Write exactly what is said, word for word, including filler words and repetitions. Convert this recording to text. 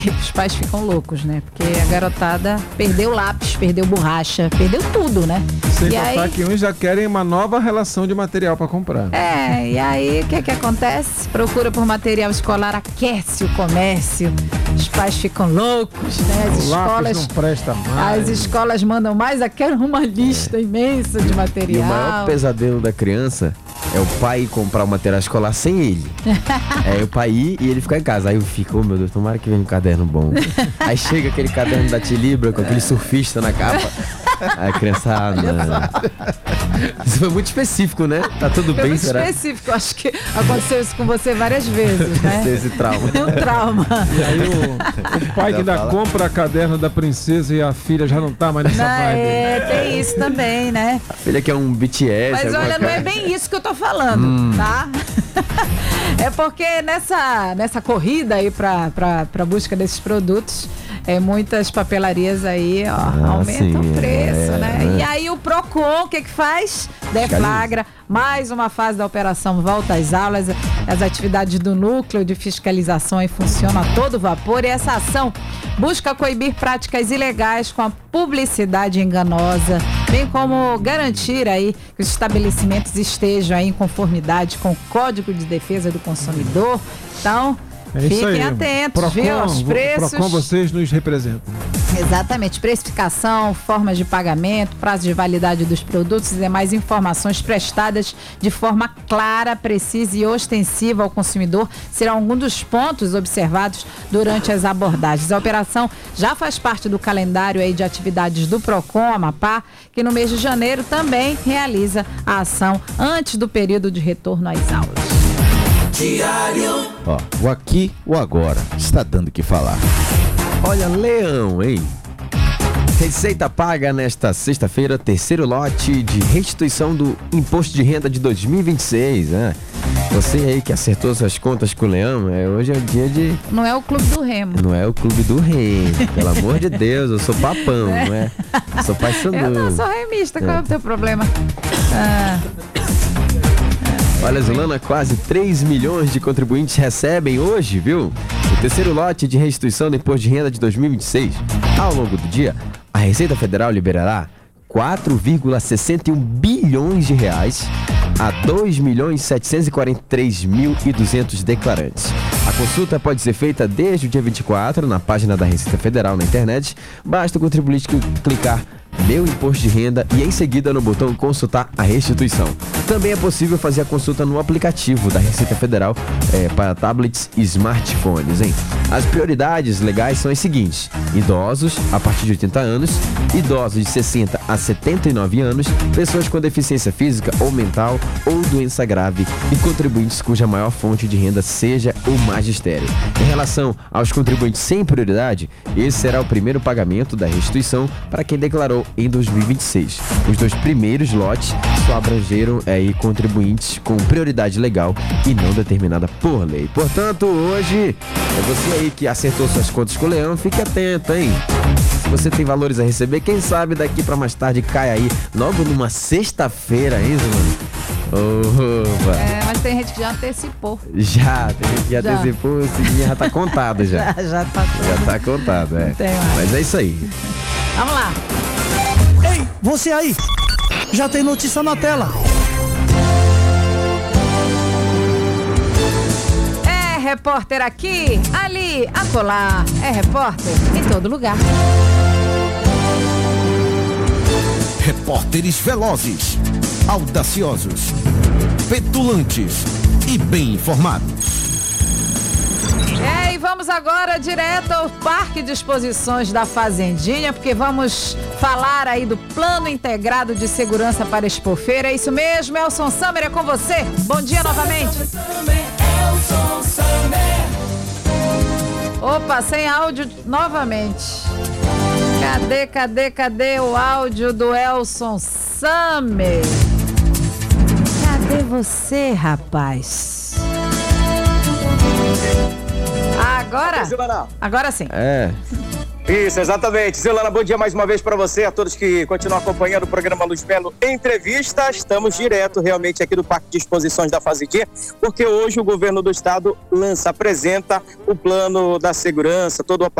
Os pais ficam loucos, né? Porque a garotada perdeu lápis, perdeu borracha, perdeu tudo, né? Sem e contar aí... que uns já querem uma nova relação de material para comprar. É, e aí o que é que acontece? Procura por material escolar, aquece o comércio, os pais ficam loucos, né? As o escolas lápis não presta mais. As escolas mandam mais aquela uma lista é. imensa de material. E o maior pesadelo da criança é o pai ir comprar o material escolar sem ele. É o pai ir e ele ficar em casa. Aí eu fico, oh meu Deus, tomara que venha um caderno bom. Aí chega aquele caderno da Tilibra com aquele surfista na capa. Aí a criança, ah, não. Isso foi muito específico, né? Tá tudo foi bem, muito será? específico. Acho que aconteceu isso com você várias vezes, né? Esse trauma. Um trauma. E aí o, o pai que ainda compra caderno da princesa e a filha já não tá mais nessa não, vibe. É, tem isso também, né? A filha quer um B T S. Mas olha, não é bem isso que eu tô falando, hum. tá? É porque nessa, nessa corrida aí pra, pra, pra busca desses produtos, é, muitas papelarias aí, ó, ah, aumentam sim, o preço, é, né? É. E aí o Procon, o que que faz? Deflagra mais uma fase da operação Volta às Aulas. As atividades do núcleo de fiscalização aí funcionam a todo vapor, e essa ação busca coibir práticas ilegais com a publicidade enganosa, bem como garantir aí que os estabelecimentos estejam aí em conformidade com o Código de Defesa do Consumidor. Então, é fiquem aí. atentos, Procon, viu? Aos preços. Procon, vocês nos representam. Exatamente, precificação, formas de pagamento, prazo de validade dos produtos e demais informações prestadas de forma clara, precisa e ostensiva ao consumidor serão alguns dos pontos observados durante as abordagens. A operação já faz parte do calendário aí de atividades do Procon Amapá, que no mês de janeiro também realiza a ação antes do período de retorno às aulas. Diário. Ó, o aqui, o agora, está dando o que falar. Olha, Leão, hein? Receita paga nesta sexta-feira, terceiro lote de restituição do Imposto de Renda de dois mil e vinte e seis, né? Você aí que acertou suas contas com o Leão, é, hoje é o dia de... Não é o Clube do Remo. Não é o Clube do Remo, pelo amor de Deus, eu sou papão, é. não é? Eu sou pai sandu. Eu não sou remista, qual é, é o teu problema? Ah... Olha, Zulana, quase três milhões de contribuintes recebem hoje, viu? O terceiro lote de restituição do Imposto de Renda de dois mil e vinte e seis. Ao longo do dia, a Receita Federal liberará quatro vírgula sessenta e um bilhões de reais a dois milhões setecentos e quarenta e três mil e duzentos declarantes. A consulta pode ser feita desde o dia vinte e quatro na página da Receita Federal na internet. Basta o contribuinte clicar Meu Imposto de Renda e em seguida no botão Consultar a Restituição. Também é possível fazer a consulta no aplicativo da Receita Federal é, para tablets e smartphones, hein? As prioridades legais são as seguintes: idosos a partir de oitenta anos, idosos de sessenta a setenta e nove anos, pessoas com deficiência física ou mental ou doença grave e contribuintes cuja maior fonte de renda seja o magistério. Em relação aos contribuintes sem prioridade, esse será o primeiro pagamento da restituição para quem declarou em dois mil e vinte e seis. Os dois primeiros lotes só abrangeram aí contribuintes com prioridade legal e não determinada por lei. Portanto, hoje é você aí que acertou suas contas com o Leão, fique atento, hein? Se você tem valores a receber, quem sabe daqui para mais tarde cai aí logo numa sexta-feira, hein, Zulana? Opa. É, mas tem gente que já antecipou. Já, tem gente que já, já. antecipou, o seguinte já tá contado já. já, já tá tudo. Já tá contado, é. Mas é isso aí. Vamos lá. Ei, você aí! Já tem notícia na tela. É repórter aqui, ali, acolá. É repórter em todo lugar. Repórteres velozes, audaciosos, petulantes e bem informados. É, e vamos agora direto ao Parque de Exposições da Fazendinha, porque vamos falar aí do Plano Integrado de Segurança para Expofeira. É isso mesmo, Elson Summer, é com você. Bom dia novamente. Opa, sem áudio novamente. Cadê, cadê, cadê o áudio do Elson Summer? Cadê você, rapaz? Agora? Agora sim. É. Isso, exatamente. Zilana, bom dia mais uma vez para você, a todos que continuam acompanhando o programa Luz Melo Entrevista. Estamos direto realmente aqui do Parque de Exposições da Fazendinha, porque hoje o governo do estado lança, apresenta o plano da segurança, todo o